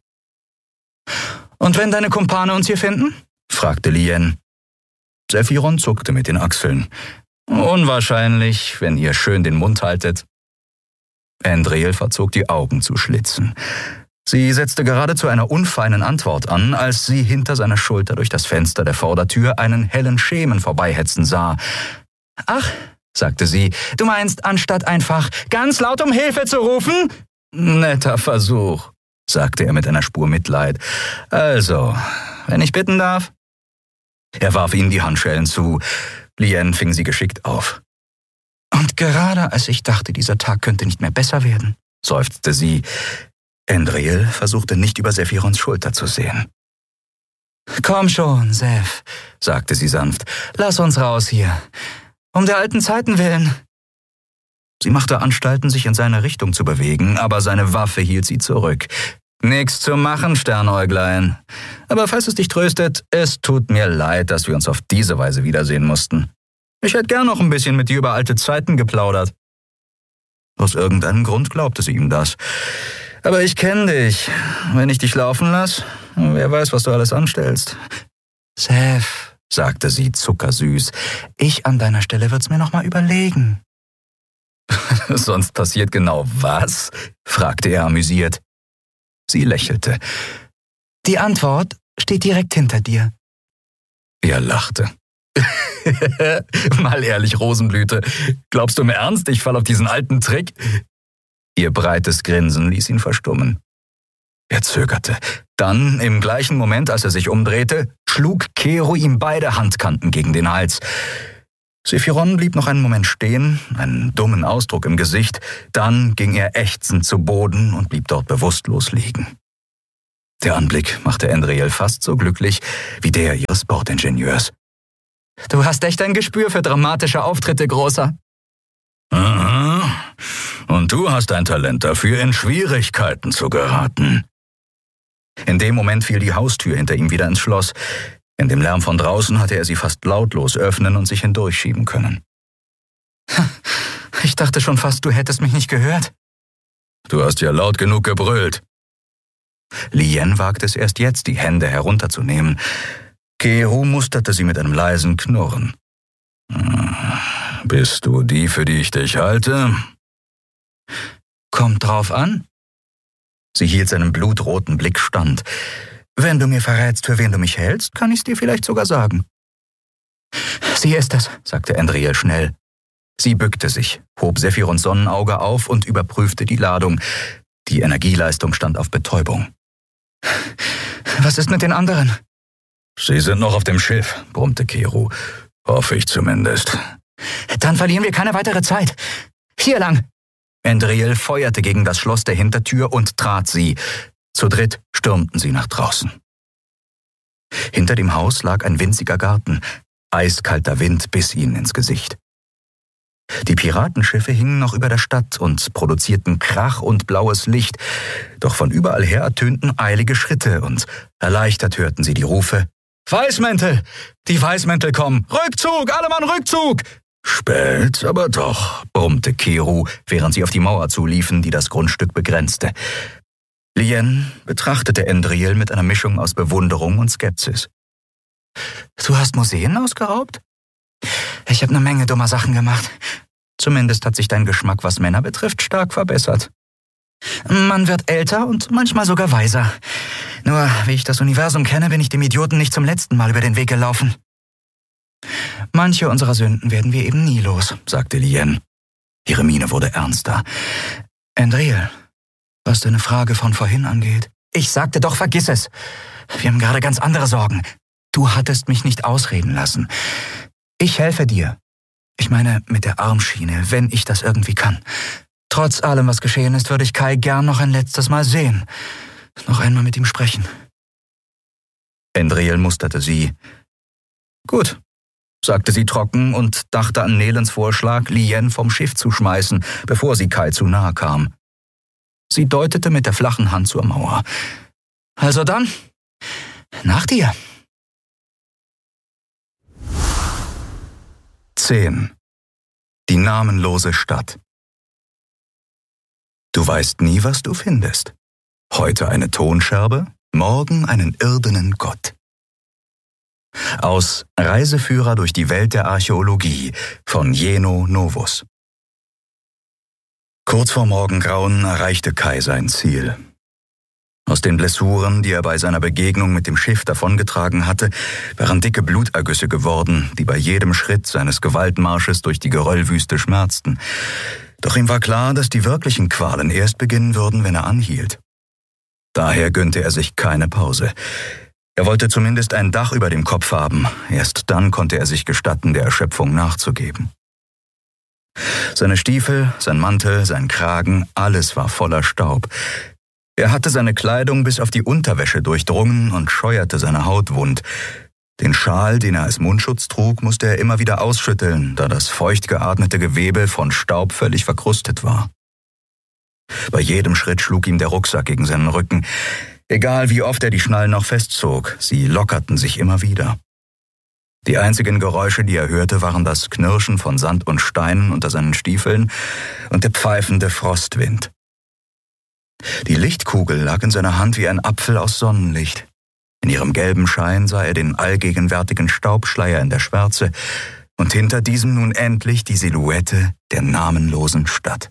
Und wenn deine Kumpane uns hier finden? Fragte Lien. Sephiron zuckte mit den Achseln. Unwahrscheinlich, wenn ihr schön den Mund haltet. Endriel verzog die Augen zu Schlitzen. Sie setzte geradezu einer unfeinen Antwort an, als sie hinter seiner Schulter durch das Fenster der Vordertür einen hellen Schemen vorbeihetzen sah. Ach, sagte sie, du meinst, anstatt einfach ganz laut um Hilfe zu rufen? Netter Versuch, sagte er mit einer Spur Mitleid. Also, wenn ich bitten darf? Er warf ihnen die Handschellen zu. Lien fing sie geschickt auf. Und gerade als ich dachte, dieser Tag könnte nicht mehr besser werden, seufzte sie. Endriel versuchte nicht über Sephirons Schulter zu sehen. Komm schon, Seph, sagte sie sanft, lass uns raus hier. Um der alten Zeiten willen. Sie machte Anstalten, sich in seine Richtung zu bewegen, aber seine Waffe hielt sie zurück. Nichts zu machen, Sternäuglein. Aber falls es dich tröstet, es tut mir leid, dass wir uns auf diese Weise wiedersehen mussten. Ich hätte gern noch ein bisschen mit dir über alte Zeiten geplaudert. Aus irgendeinem Grund glaubte sie ihm das. Aber ich kenne dich. Wenn ich dich laufen lasse, wer weiß, was du alles anstellst. Seph, sagte sie zuckersüß, ich an deiner Stelle würd's mir noch mal überlegen. Sonst passiert genau was? Fragte er amüsiert. Sie lächelte. Die Antwort steht direkt hinter dir. Er lachte. Mal ehrlich, Rosenblüte, glaubst du im Ernst, ich fall auf diesen alten Trick? Ihr breites Grinsen ließ ihn verstummen. Er zögerte. Dann, im gleichen Moment, als er sich umdrehte, schlug Kero ihm beide Handkanten gegen den Hals. Sephiron blieb noch einen Moment stehen, einen dummen Ausdruck im Gesicht, dann ging er ächzend zu Boden und blieb dort bewusstlos liegen. Der Anblick machte Andriel fast so glücklich wie der ihres Bordingenieurs. »Du hast echt ein Gespür für dramatische Auftritte, Großer.« »Aha. Und du hast ein Talent dafür, in Schwierigkeiten zu geraten.« In dem Moment fiel die Haustür hinter ihm wieder ins Schloss. In dem Lärm von draußen hatte er sie fast lautlos öffnen und sich hindurchschieben können. »Ich dachte schon fast, du hättest mich nicht gehört.« »Du hast ja laut genug gebrüllt.« Lien wagte es erst jetzt, die Hände herunterzunehmen. Keru musterte sie mit einem leisen Knurren. »Bist du die, für die ich dich halte?« »Kommt drauf an.« Sie hielt seinen blutroten Blick stand. »Wenn du mir verrätst, für wen du mich hältst, kann ich's dir vielleicht sogar sagen.« »Sie ist es«, sagte Andriel schnell. Sie bückte sich, hob Sephirons Sonnenauge auf und überprüfte die Ladung. Die Energieleistung stand auf Betäubung. »Was ist mit den anderen?« »Sie sind noch auf dem Schiff«, brummte Keru. »Hoffe ich zumindest.« »Dann verlieren wir keine weitere Zeit. Hier lang!« Andriel feuerte gegen das Schloss der Hintertür und trat sie. Zu dritt stürmten sie nach draußen. Hinter dem Haus lag ein winziger Garten. Eiskalter Wind biss ihnen ins Gesicht. Die Piratenschiffe hingen noch über der Stadt und produzierten Krach und blaues Licht, doch von überall her ertönten eilige Schritte und erleichtert hörten sie die Rufe: »Weißmäntel! Die Weißmäntel kommen! Rückzug! Alle Mann, Rückzug!« »Spät, aber doch«, brummte Keru, während sie auf die Mauer zuliefen, die das Grundstück begrenzte. Lien betrachtete Andriel mit einer Mischung aus Bewunderung und Skepsis. »Du hast Museen ausgeraubt?« »Ich habe eine Menge dummer Sachen gemacht. Zumindest hat sich dein Geschmack, was Männer betrifft, stark verbessert.« »Man wird älter und manchmal sogar weiser. Nur, wie ich das Universum kenne, bin ich dem Idioten nicht zum letzten Mal über den Weg gelaufen.« »Manche unserer Sünden werden wir eben nie los«, sagte Lien. Ihre Miene wurde ernster. »Andriel, was deine Frage von vorhin angeht?« »Ich sagte doch, vergiss es. Wir haben gerade ganz andere Sorgen. Du hattest mich nicht ausreden lassen. Ich helfe dir. Ich meine, mit der Armschiene, wenn ich das irgendwie kann. Trotz allem, was geschehen ist, würde ich Kai gern noch ein letztes Mal sehen. Noch einmal mit ihm sprechen.« Andriel musterte sie. »Gut«, sagte sie trocken und dachte an Nelens Vorschlag, Lien vom Schiff zu schmeißen, bevor sie Kai zu nahe kam. Sie deutete mit der flachen Hand zur Mauer. »Also dann, nach dir.« zehn. Die namenlose Stadt. Du weißt nie, was du findest. Heute eine Tonscherbe, morgen einen irdenen Gott. Aus Reiseführer durch die Welt der Archäologie von Jeno Novus. Kurz vor Morgengrauen erreichte Kai sein Ziel. Aus den Blessuren, die er bei seiner Begegnung mit dem Schiff davongetragen hatte, waren dicke Blutergüsse geworden, die bei jedem Schritt seines Gewaltmarsches durch die Geröllwüste schmerzten. Doch ihm war klar, dass die wirklichen Qualen erst beginnen würden, wenn er anhielt. Daher gönnte er sich keine Pause. Er wollte zumindest ein Dach über dem Kopf haben, erst dann konnte er sich gestatten, der Erschöpfung nachzugeben. Seine Stiefel, sein Mantel, sein Kragen, alles war voller Staub. Er hatte seine Kleidung bis auf die Unterwäsche durchdrungen und scheuerte seine Haut wund. Den Schal, den er als Mundschutz trug, musste er immer wieder ausschütteln, da das feucht geatmete Gewebe von Staub völlig verkrustet war. Bei jedem Schritt schlug ihm der Rucksack gegen seinen Rücken. Egal wie oft er die Schnallen noch festzog, sie lockerten sich immer wieder. Die einzigen Geräusche, die er hörte, waren das Knirschen von Sand und Steinen unter seinen Stiefeln und der pfeifende Frostwind. Die Lichtkugel lag in seiner Hand wie ein Apfel aus Sonnenlicht. In ihrem gelben Schein sah er den allgegenwärtigen Staubschleier in der Schwärze und hinter diesem nun endlich die Silhouette der namenlosen Stadt.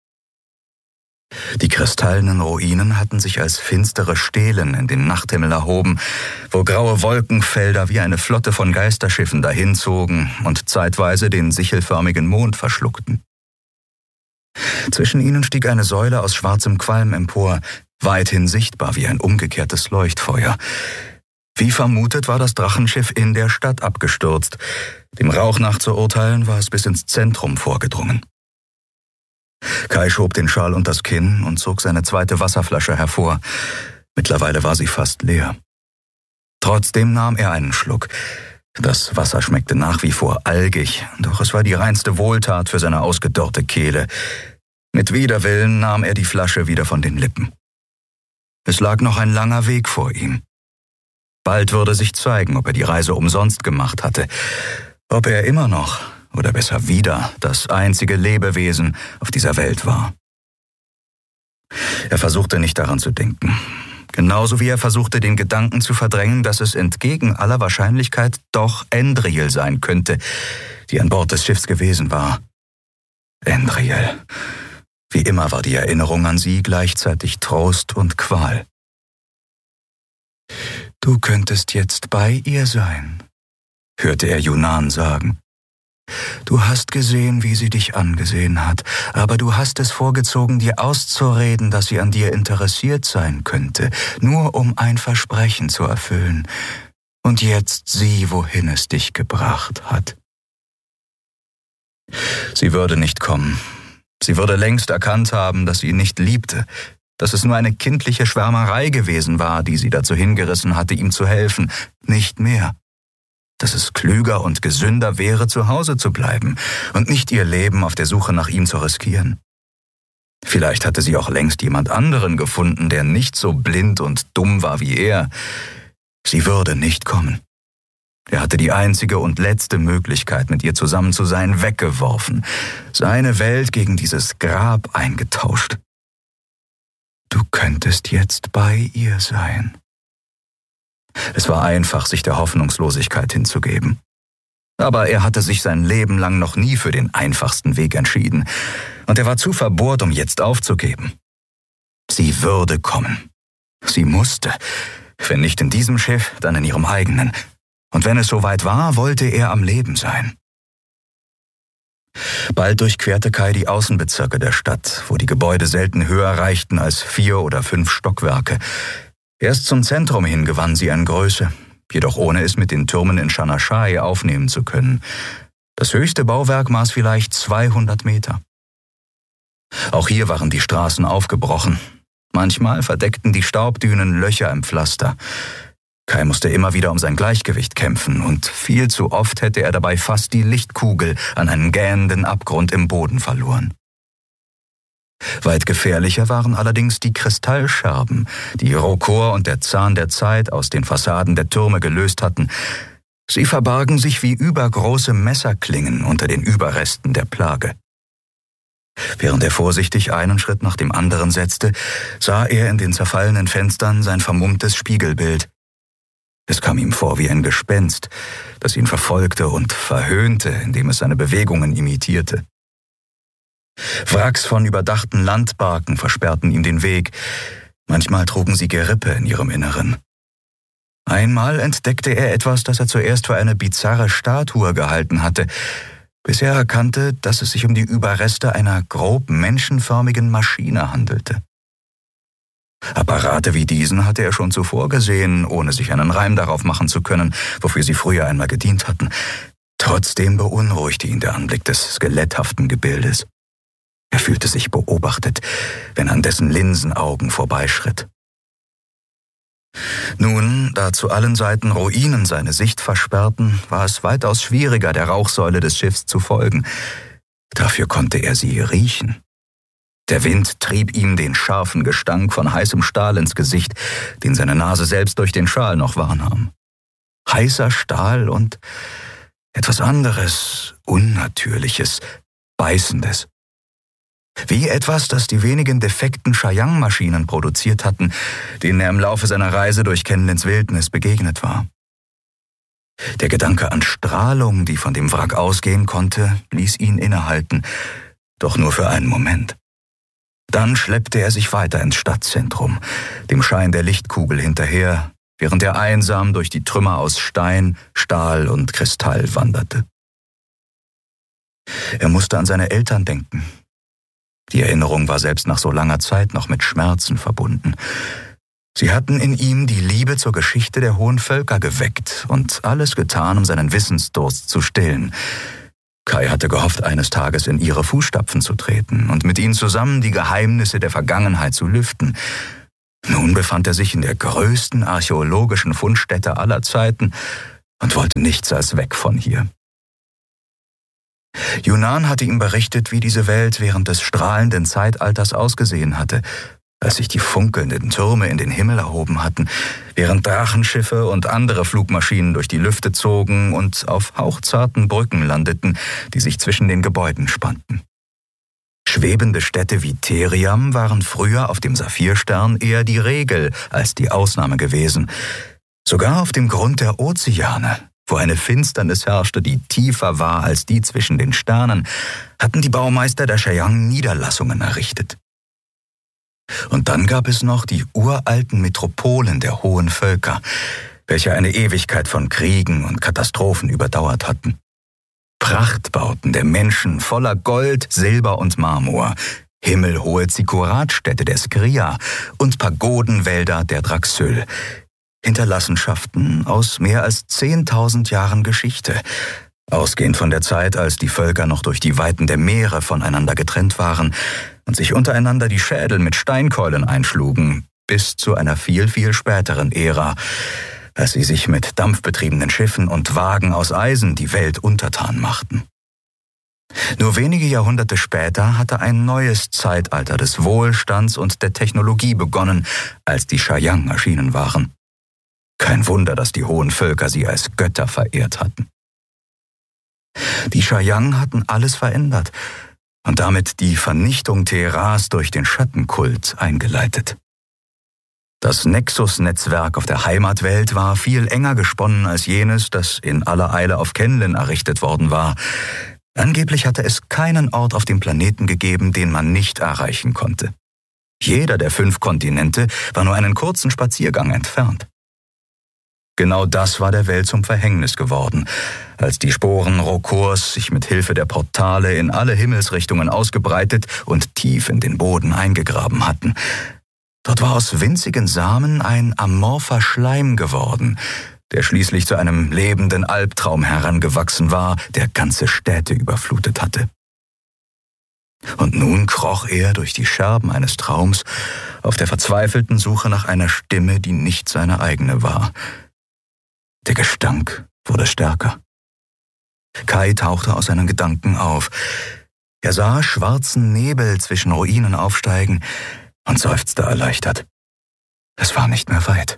Die kristallenen Ruinen hatten sich als finstere Stelen in den Nachthimmel erhoben, wo graue Wolkenfelder wie eine Flotte von Geisterschiffen dahinzogen und zeitweise den sichelförmigen Mond verschluckten. Zwischen ihnen stieg eine Säule aus schwarzem Qualm empor, weithin sichtbar wie ein umgekehrtes Leuchtfeuer. Wie vermutet war das Drachenschiff in der Stadt abgestürzt. Dem Rauch nach zu urteilen, war es bis ins Zentrum vorgedrungen. Kai schob den Schal unters Kinn und zog seine zweite Wasserflasche hervor. Mittlerweile war sie fast leer. Trotzdem nahm er einen Schluck. Das Wasser schmeckte nach wie vor algig, doch es war die reinste Wohltat für seine ausgedörrte Kehle. Mit Widerwillen nahm er die Flasche wieder von den Lippen. Es lag noch ein langer Weg vor ihm. Bald würde sich zeigen, ob er die Reise umsonst gemacht hatte, ob er immer noch, oder besser wieder, das einzige Lebewesen auf dieser Welt war. Er versuchte nicht daran zu denken. Genauso wie er versuchte, den Gedanken zu verdrängen, dass es entgegen aller Wahrscheinlichkeit doch Endriel sein könnte, die an Bord des Schiffs gewesen war. Endriel. Wie immer war die Erinnerung an sie gleichzeitig Trost und Qual. »Du könntest jetzt bei ihr sein«, hörte er Yunan sagen. »Du hast gesehen, wie sie dich angesehen hat, aber du hast es vorgezogen, dir auszureden, dass sie an dir interessiert sein könnte, nur um ein Versprechen zu erfüllen. Und jetzt sieh, wohin es dich gebracht hat.« Sie würde nicht kommen. Sie würde längst erkannt haben, dass sie ihn nicht liebte, dass es nur eine kindliche Schwärmerei gewesen war, die sie dazu hingerissen hatte, ihm zu helfen, nicht mehr. Dass es klüger und gesünder wäre, zu Hause zu bleiben und nicht ihr Leben auf der Suche nach ihm zu riskieren. Vielleicht hatte sie auch längst jemand anderen gefunden, der nicht so blind und dumm war wie er. Sie würde nicht kommen. Er hatte die einzige und letzte Möglichkeit, mit ihr zusammen zu sein, weggeworfen, seine Welt gegen dieses Grab eingetauscht. Du könntest jetzt bei ihr sein. Es war einfach, sich der Hoffnungslosigkeit hinzugeben. Aber er hatte sich sein Leben lang noch nie für den einfachsten Weg entschieden, und er war zu verbohrt, um jetzt aufzugeben. Sie würde kommen. Sie musste. Wenn nicht in diesem Schiff, dann in ihrem eigenen. Und wenn es soweit war, wollte er am Leben sein. Bald durchquerte Kai die Außenbezirke der Stadt, wo die Gebäude selten höher reichten als vier oder fünf Stockwerke. Erst zum Zentrum hin gewann sie an Größe, jedoch ohne es mit den Türmen in Chanashai aufnehmen zu können. Das höchste Bauwerk maß vielleicht zweihundert Meter. Auch hier waren die Straßen aufgebrochen. Manchmal verdeckten die Staubdünen Löcher im Pflaster. Kai musste immer wieder um sein Gleichgewicht kämpfen, und viel zu oft hätte er dabei fast die Lichtkugel an einen gähnenden Abgrund im Boden verloren. Weit gefährlicher waren allerdings die Kristallscherben, die Rokor und der Zahn der Zeit aus den Fassaden der Türme gelöst hatten. Sie verbargen sich wie übergroße Messerklingen unter den Überresten der Plage. Während er vorsichtig einen Schritt nach dem anderen setzte, sah er in den zerfallenen Fenstern sein vermummtes Spiegelbild. Es kam ihm vor wie ein Gespenst, das ihn verfolgte und verhöhnte, indem es seine Bewegungen imitierte. Wracks von überdachten Landbarken versperrten ihm den Weg. Manchmal trugen sie Gerippe in ihrem Inneren. Einmal entdeckte er etwas, das er zuerst für eine bizarre Statue gehalten hatte, bis er erkannte, dass es sich um die Überreste einer grob menschenförmigen Maschine handelte. Apparate wie diesen hatte er schon zuvor gesehen, ohne sich einen Reim darauf machen zu können, wofür sie früher einmal gedient hatten. Trotzdem beunruhigte ihn der Anblick des skeletthaften Gebildes. Er fühlte sich beobachtet, wenn er an dessen Linsenaugen vorbeischritt. Nun, da zu allen Seiten Ruinen seine Sicht versperrten, war es weitaus schwieriger, der Rauchsäule des Schiffs zu folgen. Dafür konnte er sie riechen. Der Wind trieb ihm den scharfen Gestank von heißem Stahl ins Gesicht, den seine Nase selbst durch den Schal noch wahrnahm. Heißer Stahl und etwas anderes, Unnatürliches, Beißendes. Wie etwas, das die wenigen defekten Shayang-Maschinen produziert hatten, denen er im Laufe seiner Reise durch Kenlins Wildnis begegnet war. Der Gedanke an Strahlung, die von dem Wrack ausgehen konnte, ließ ihn innehalten, doch nur für einen Moment. Dann schleppte er sich weiter ins Stadtzentrum, dem Schein der Lichtkugel hinterher, während er einsam durch die Trümmer aus Stein, Stahl und Kristall wanderte. Er musste an seine Eltern denken. Die Erinnerung war selbst nach so langer Zeit noch mit Schmerzen verbunden. Sie hatten in ihm die Liebe zur Geschichte der hohen Völker geweckt und alles getan, um seinen Wissensdurst zu stillen. Kai hatte gehofft, eines Tages in ihre Fußstapfen zu treten und mit ihnen zusammen die Geheimnisse der Vergangenheit zu lüften. Nun befand er sich in der größten archäologischen Fundstätte aller Zeiten und wollte nichts als weg von hier. Yunan hatte ihm berichtet, wie diese Welt während des strahlenden Zeitalters ausgesehen hatte, als sich die funkelnden Türme in den Himmel erhoben hatten, während Drachenschiffe und andere Flugmaschinen durch die Lüfte zogen und auf hauchzarten Brücken landeten, die sich zwischen den Gebäuden spannten. Schwebende Städte wie Theriam waren früher auf dem Saphirstern eher die Regel als die Ausnahme gewesen. Sogar auf dem Grund der Ozeane, wo eine Finsternis herrschte, die tiefer war als die zwischen den Sternen, hatten die Baumeister der Cheyenne Niederlassungen errichtet. Und dann gab es noch die uralten Metropolen der hohen Völker, welche eine Ewigkeit von Kriegen und Katastrophen überdauert hatten. Prachtbauten der Menschen voller Gold, Silber und Marmor, himmelhohe Zikkuratstädte der Skria und Pagodenwälder der Draxyl, Hinterlassenschaften aus mehr als zehntausend Jahren Geschichte, ausgehend von der Zeit, als die Völker noch durch die Weiten der Meere voneinander getrennt waren und sich untereinander die Schädel mit Steinkeulen einschlugen, bis zu einer viel, viel späteren Ära, als sie sich mit dampfbetriebenen Schiffen und Wagen aus Eisen die Welt untertan machten. Nur wenige Jahrhunderte später hatte ein neues Zeitalter des Wohlstands und der Technologie begonnen, als die Cheyenne erschienen waren. Kein Wunder, dass die hohen Völker sie als Götter verehrt hatten. Die Cheyenne hatten alles verändert und damit die Vernichtung Teheras durch den Schattenkult eingeleitet. Das Nexus-Netzwerk auf der Heimatwelt war viel enger gesponnen als jenes, das in aller Eile auf Kenlin errichtet worden war. Angeblich hatte es keinen Ort auf dem Planeten gegeben, den man nicht erreichen konnte. Jeder der fünf Kontinente war nur einen kurzen Spaziergang entfernt. Genau das war der Welt zum Verhängnis geworden, als die Sporen Rokurs sich mit Hilfe der Portale in alle Himmelsrichtungen ausgebreitet und tief in den Boden eingegraben hatten. Dort war aus winzigen Samen ein amorpher Schleim geworden, der schließlich zu einem lebenden Albtraum herangewachsen war, der ganze Städte überflutet hatte. Und nun kroch er durch die Scherben eines Traums auf der verzweifelten Suche nach einer Stimme, die nicht seine eigene war. Der Gestank wurde stärker. Kai tauchte aus seinen Gedanken auf. Er sah schwarzen Nebel zwischen Ruinen aufsteigen und seufzte erleichtert. Es war nicht mehr weit.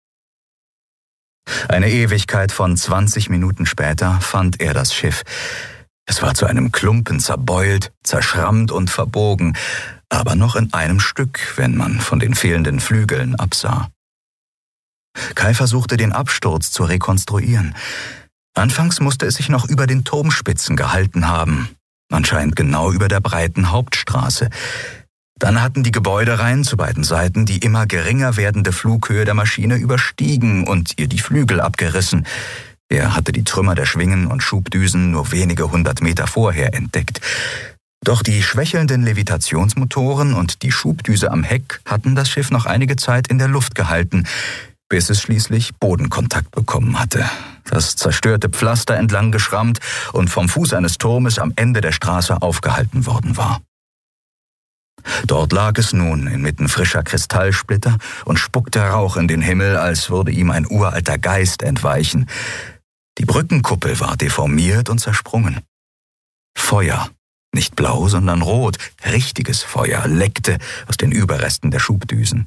Eine Ewigkeit von zwanzig Minuten später fand er das Schiff. Es war zu einem Klumpen zerbeult, zerschrammt und verbogen, aber noch in einem Stück, wenn man von den fehlenden Flügeln absah. Kai versuchte, den Absturz zu rekonstruieren. Anfangs musste es sich noch über den Turmspitzen gehalten haben, anscheinend genau über der breiten Hauptstraße. Dann hatten die Gebäudereihen zu beiden Seiten die immer geringer werdende Flughöhe der Maschine überstiegen und ihr die Flügel abgerissen. Er hatte die Trümmer der Schwingen und Schubdüsen nur wenige hundert Meter vorher entdeckt. Doch die schwächelnden Levitationsmotoren und die Schubdüse am Heck hatten das Schiff noch einige Zeit in der Luft gehalten, bis es schließlich Bodenkontakt bekommen hatte, das zerstörte Pflaster entlang geschrammt und vom Fuß eines Turmes am Ende der Straße aufgehalten worden war. Dort lag es nun inmitten frischer Kristallsplitter und spuckte Rauch in den Himmel, als würde ihm ein uralter Geist entweichen. Die Brückenkuppel war deformiert und zersprungen. Feuer, nicht blau, sondern rot, richtiges Feuer, leckte aus den Überresten der Schubdüsen.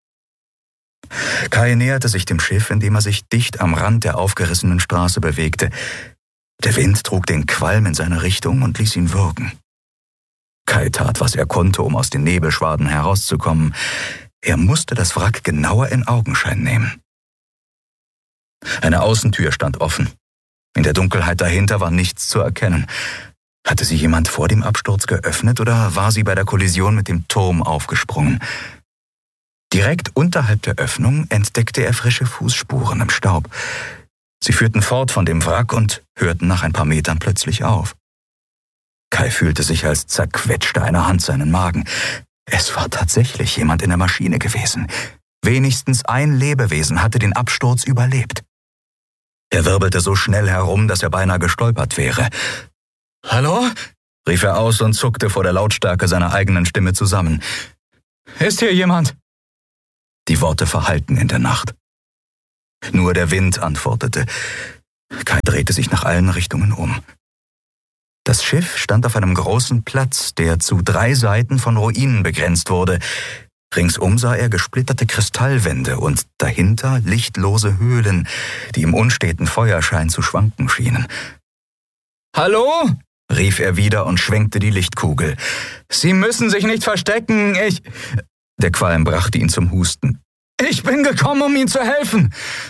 Kai näherte sich dem Schiff, indem er sich dicht am Rand der aufgerissenen Straße bewegte. Der Wind trug den Qualm in seine Richtung und ließ ihn würgen. Kai tat, was er konnte, um aus den Nebelschwaden herauszukommen. Er musste das Wrack genauer in Augenschein nehmen. Eine Außentür stand offen. In der Dunkelheit dahinter war nichts zu erkennen. Hatte sie jemand vor dem Absturz geöffnet oder war sie bei der Kollision mit dem Turm aufgesprungen? Direkt unterhalb der Öffnung entdeckte er frische Fußspuren im Staub. Sie führten fort von dem Wrack und hörten nach ein paar Metern plötzlich auf. Kai fühlte sich, als zerquetschte eine Hand seinen Magen. Es war tatsächlich jemand in der Maschine gewesen. Wenigstens ein Lebewesen hatte den Absturz überlebt. Er wirbelte so schnell herum, dass er beinahe gestolpert wäre. »Hallo?« rief er aus und zuckte vor der Lautstärke seiner eigenen Stimme zusammen. »Ist hier jemand?« Die Worte verhallten in der Nacht. Nur der Wind antwortete. Kai drehte sich nach allen Richtungen um. Das Schiff stand auf einem großen Platz, der zu drei Seiten von Ruinen begrenzt wurde. Ringsum sah er gesplitterte Kristallwände und dahinter lichtlose Höhlen, die im unsteten Feuerschein zu schwanken schienen. »Hallo?« rief er wieder und schwenkte die Lichtkugel. »Sie müssen sich nicht verstecken, ich...« Der Qualm brachte ihn zum Husten. »Ich bin gekommen, um Ihnen zu helfen.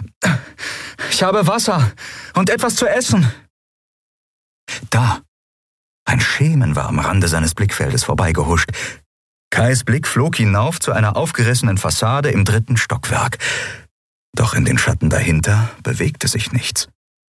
Ich habe Wasser und etwas zu essen.« Da! Ein Schemen war am Rande seines Blickfeldes vorbeigehuscht. Kais Blick flog hinauf zu einer aufgerissenen Fassade im dritten Stockwerk. Doch in den Schatten dahinter bewegte sich nichts.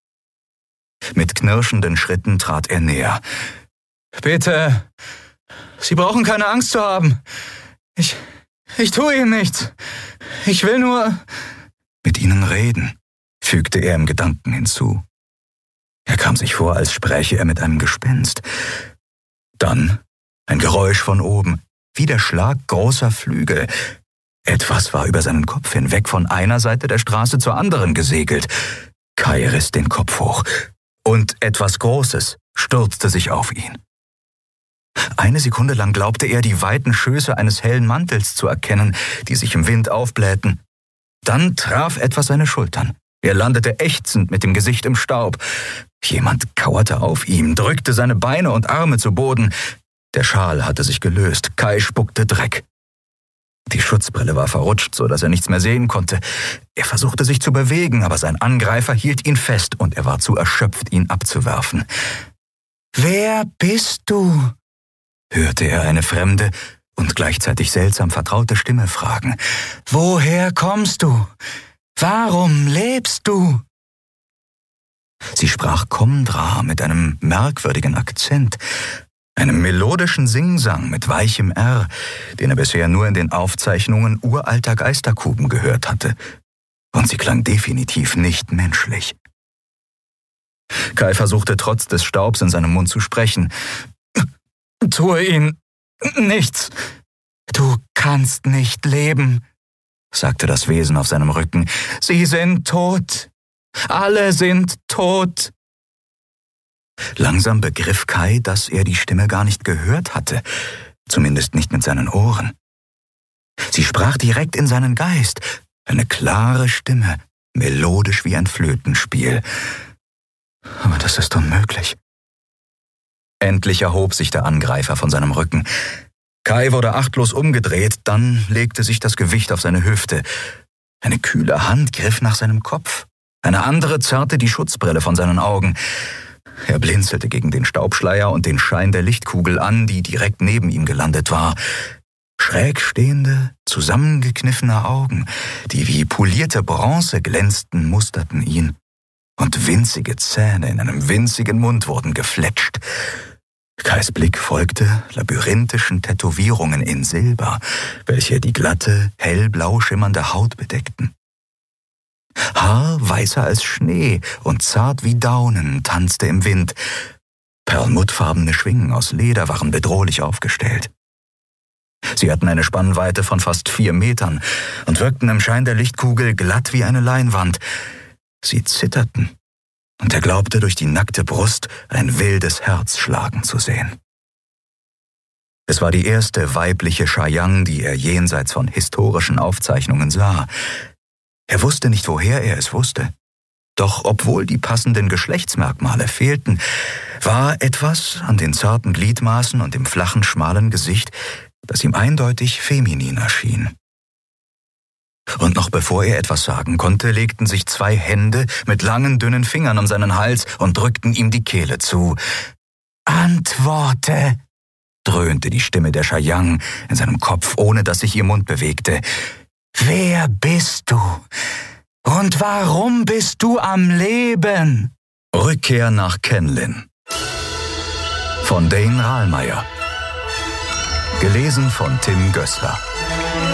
Mit knirschenden Schritten trat er näher. »Bitte, Sie brauchen keine Angst zu haben. Ich, ich tue Ihnen nichts. Ich will nur...« »Mit Ihnen reden«, fügte er im Gedanken hinzu. Er kam sich vor, als spräche er mit einem Gespenst. Dann ein Geräusch von oben, wie der Schlag großer Flügel. Etwas war über seinen Kopf hinweg von einer Seite der Straße zur anderen gesegelt. Kai riss den Kopf hoch, und etwas Großes stürzte sich auf ihn. Eine Sekunde lang glaubte er, die weiten Schöße eines hellen Mantels zu erkennen, die sich im Wind aufblähten. Dann traf etwas seine Schultern. Er landete ächzend mit dem Gesicht im Staub. Jemand kauerte auf ihm, drückte seine Beine und Arme zu Boden. Der Schal hatte sich gelöst. Kai spuckte Dreck. Die Schutzbrille war verrutscht, so dass er nichts mehr sehen konnte. Er versuchte sich zu bewegen, aber sein Angreifer hielt ihn fest und er war zu erschöpft, ihn abzuwerfen. »Wer bist du?« hörte er eine fremde und gleichzeitig seltsam vertraute Stimme fragen. »Woher kommst du? Warum lebst du?« Sie sprach Komdra mit einem merkwürdigen Akzent, einem melodischen Singsang mit weichem R, den er bisher nur in den Aufzeichnungen uralter Geisterkuben gehört hatte. Und sie klang definitiv nicht menschlich. Kai versuchte trotz des Staubs in seinem Mund zu sprechen. »Tue ihnen nichts. Du kannst nicht leben«, sagte das Wesen auf seinem Rücken. »Sie sind tot. Alle sind tot.« Langsam begriff Kai, dass er die Stimme gar nicht gehört hatte, zumindest nicht mit seinen Ohren. Sie sprach direkt in seinen Geist, eine klare Stimme, melodisch wie ein Flötenspiel. Aber das ist unmöglich. Endlich erhob sich der Angreifer von seinem Rücken. Kai wurde achtlos umgedreht, dann legte sich das Gewicht auf seine Hüfte. Eine kühle Hand griff nach seinem Kopf. Eine andere zerrte die Schutzbrille von seinen Augen. Er blinzelte gegen den Staubschleier und den Schein der Lichtkugel an, die direkt neben ihm gelandet war. Schräg stehende, zusammengekniffene Augen, die wie polierte Bronze glänzten, musterten ihn. Und winzige Zähne in einem winzigen Mund wurden gefletscht. Kais Blick folgte labyrinthischen Tätowierungen in Silber, welche die glatte, hellblau schimmernde Haut bedeckten. Haar weißer als Schnee und zart wie Daunen tanzte im Wind. Perlmuttfarbene Schwingen aus Leder waren bedrohlich aufgestellt. Sie hatten eine Spannweite von fast vier Metern und wirkten im Schein der Lichtkugel glatt wie eine Leinwand. Sie zitterten, und er glaubte, durch die nackte Brust ein wildes Herz schlagen zu sehen. Es war die erste weibliche Shayang, die er jenseits von historischen Aufzeichnungen sah. Er wusste nicht, woher er es wusste. Doch obwohl die passenden Geschlechtsmerkmale fehlten, war etwas an den zarten Gliedmaßen und dem flachen, schmalen Gesicht, das ihm eindeutig feminin erschien. Und noch bevor er etwas sagen konnte, legten sich zwei Hände mit langen, dünnen Fingern um seinen Hals und drückten ihm die Kehle zu. »Antworte«, dröhnte die Stimme der Shayang in seinem Kopf, ohne dass sich ihr Mund bewegte. »Wer bist du? Und warum bist du am Leben?« Rückkehr nach Kenlin. Von Dane Rahlmeier. Gelesen von Tim Gößler.